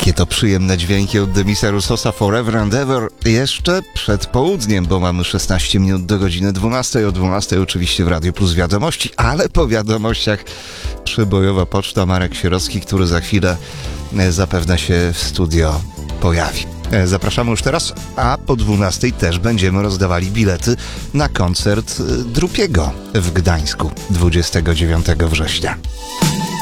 Jakie to przyjemne dźwięki od Demisa Roussosa Forever and Ever. Jeszcze przed południem, bo mamy 16 minut do godziny 12. O 12 oczywiście w Radio Plus wiadomości, ale po wiadomościach przybojowa poczta. Marek Sierocki, który za chwilę zapewne się w studio pojawi. Zapraszamy już teraz, a po 12 też będziemy rozdawali bilety na koncert Drupiego w Gdańsku 29 września.